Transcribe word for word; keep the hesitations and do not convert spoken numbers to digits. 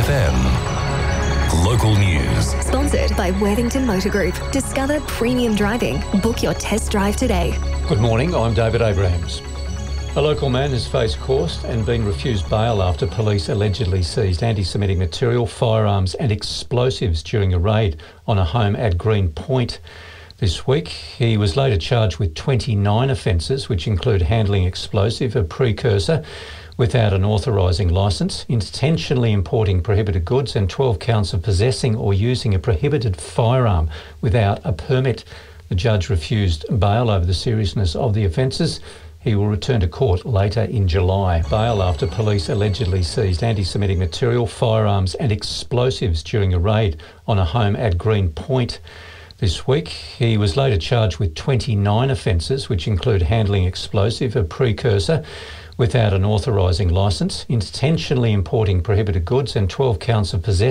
F M. Local news. Sponsored by Worthington Motor Group. Discover premium driving. Book your test drive today. Good morning, I'm David Abrahams. A local man has faced court and been refused bail after police allegedly seized anti-Semitic material, firearms and explosives during a raid on a home at Green Point this week. He was later charged with twenty-nine offences, which include handling explosive, a precursor, without an authorising licence, intentionally importing prohibited goods, and twelve counts of possessing or using a prohibited firearm without a permit. The judge refused bail over the seriousness of the offences. He will return to court later in July. Bail after police allegedly seized anti-Semitic material, firearms and explosives during a raid on a home at Green Point this week. He was later charged with twenty-nine offences, which include handling explosive, a precursor, without an authorising licence, intentionally importing prohibited goods, and twelve counts of possession